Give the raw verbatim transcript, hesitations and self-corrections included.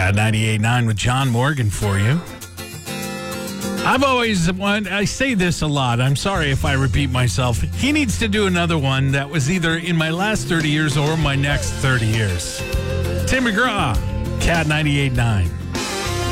Cat ninety-eight point nine with John Morgan for you. I've always wanted, I say this a lot. I'm sorry if I repeat myself. He needs to do another one that was either in my last thirty years or my next thirty years. Tim McGraw, Cat ninety-eight point nine.